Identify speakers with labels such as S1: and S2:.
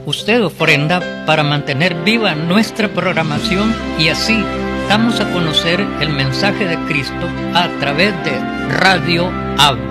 S1: Usted ofrenda para mantener viva nuestra programación y así damos a conocer el mensaje de Cristo a través de Radio Agua.